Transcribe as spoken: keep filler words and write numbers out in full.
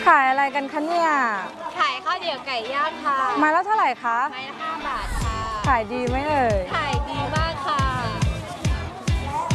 ขายอะไรกันคะเนี่ยขายข้าวเดี่ยวไก่ย่างค่ะไม้ละเท่าไหร่คะไม้ละห้าบาทค่ะขายดีไหมเอ่ยขาย